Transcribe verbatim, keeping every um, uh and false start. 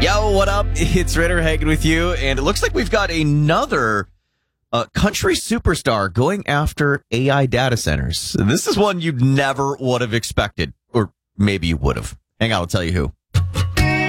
Yo, what up? It's Ritter hanging with you, and it looks like we've got another uh, country superstar going after A I data centers. This is one you never would have expected, or maybe you would have. Hang on, I'll tell you who.